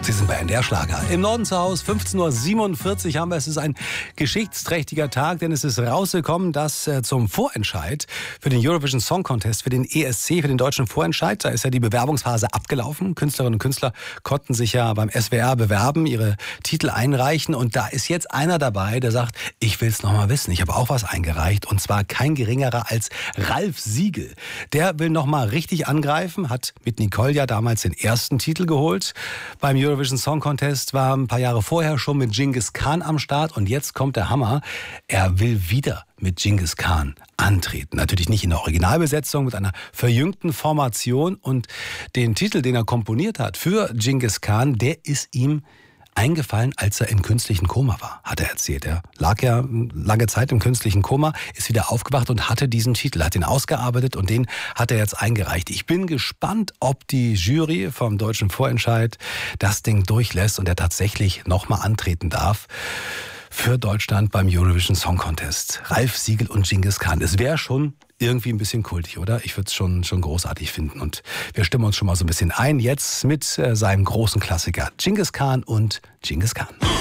Sie sind bei NDR Schlager. Im Norden zu Hause, 15.47 Uhr haben wir. Es ist ein geschichtsträchtiger Tag, denn es ist rausgekommen, dass zum Vorentscheid für den Eurovision Song Contest, für den ESC, für den deutschen Vorentscheid, da ist ja die Bewerbungsphase abgelaufen. Künstlerinnen und Künstler konnten sich ja beim SWR bewerben, ihre Titel einreichen. Und da ist jetzt einer dabei, der sagt, ich will es noch mal wissen. Ich habe auch was eingereicht. Und zwar kein geringerer als Ralf Siegel. Der will noch mal richtig angreifen, hat mit Nicole ja damals den ersten Titel geholt beim Eurovision Song Contest, war ein paar Jahre vorher schon mit Dschingis Khan am Start und jetzt kommt der Hammer. Er will wieder mit Dschingis Khan antreten. Natürlich nicht in der Originalbesetzung, mit einer verjüngten Formation, und den Titel, den er komponiert hat für Dschingis Khan, der ist ihm eingefallen, als er im künstlichen Koma war, hat er erzählt. Er lag ja lange Zeit im künstlichen Koma, ist wieder aufgewacht und hatte diesen Titel, hat ihn ausgearbeitet und den hat er jetzt eingereicht. Ich bin gespannt, ob die Jury vom deutschen Vorentscheid das Ding durchlässt und er tatsächlich nochmal antreten darf für Deutschland beim Eurovision Song Contest. Ralf Siegel und Dschingis Khan. Es wäre schon irgendwie ein bisschen kultig, oder? Ich würde es schon großartig finden. Und wir stimmen uns schon mal so ein bisschen ein. Jetzt mit seinem großen Klassiker Dschingis Khan und Dschingis Khan.